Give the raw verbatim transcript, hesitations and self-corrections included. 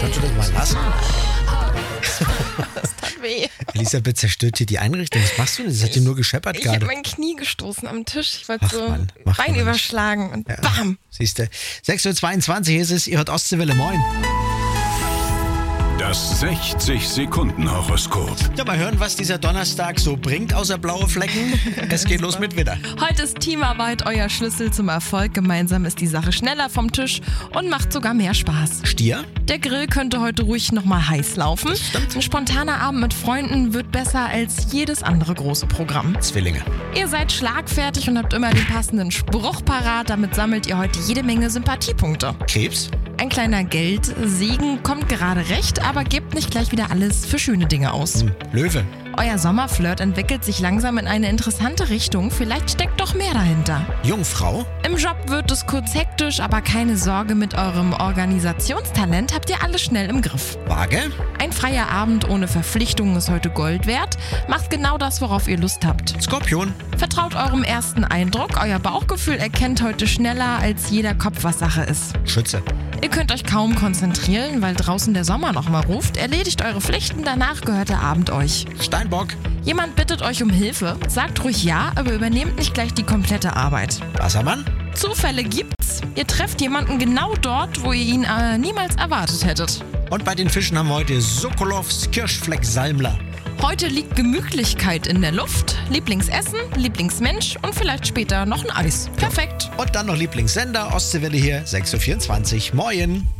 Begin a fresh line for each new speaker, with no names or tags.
Kannst du das mal lassen?
Das tat weh.
Elisabeth zerstört hier die Einrichtung. Was machst du denn? Das hat dir nur gescheppert
Ich
gerade.
habe mein Knie gestoßen am Tisch. Ich wollte
Ach,
so
Mann, macht
Bein
man nicht.
überschlagen und
Ja.
bam.
Siehst du. sechs Uhr zweiundzwanzig ist es, ihr hört Ostseewelle, moin.
Das sechzig-Sekunden-Horoskop.
Ja, mal hören, was dieser Donnerstag so bringt, außer blaue Flecken. Es geht los mit Widder.
Heute ist Teamarbeit euer Schlüssel zum Erfolg. Gemeinsam ist die Sache schneller vom Tisch und macht sogar mehr Spaß.
Stier?
Der Grill könnte heute ruhig nochmal heiß laufen. Ein spontaner Abend mit Freunden wird besser als jedes andere große Programm.
Zwillinge.
Ihr seid schlagfertig und habt immer den passenden Spruch parat. Damit sammelt ihr heute jede Menge Sympathiepunkte.
Krebs?
Ein kleiner Geldsegen kommt gerade recht, aber gebt nicht gleich wieder alles für schöne Dinge aus.
Hm. Löwe.
Euer Sommerflirt entwickelt sich langsam in eine interessante Richtung. Vielleicht steckt doch mehr dahinter.
Jungfrau?
Im Job wird es kurz hektisch, aber keine Sorge, mit eurem Organisationstalent habt ihr alles schnell im Griff.
Waage?
Ein freier Abend ohne Verpflichtungen ist heute Gold wert. Macht genau das, worauf ihr Lust habt.
Skorpion?
Vertraut eurem ersten Eindruck. Euer Bauchgefühl erkennt heute schneller, als jeder Kopf was Sache ist.
Schütze.
Ihr könnt euch kaum konzentrieren, weil draußen der Sommer noch mal ruft. Erledigt eure Pflichten, danach gehört der Abend euch.
Steinbock?
Jemand bittet euch um Hilfe. Sagt ruhig ja, aber übernehmt nicht gleich die komplette Arbeit.
Wassermann?
Zufälle gibt's. Ihr trefft jemanden genau dort, wo ihr ihn äh, niemals erwartet hättet.
Und bei den Fischen haben wir heute Sokolovs Kirschfleck-Salmler.
Heute liegt Gemütlichkeit in der Luft. Lieblingsessen, Lieblingsmensch und vielleicht später noch ein Eis. Perfekt.
Und dann noch Lieblingssender, Ostseewelle hier, sechs Uhr vierundzwanzig. Moin.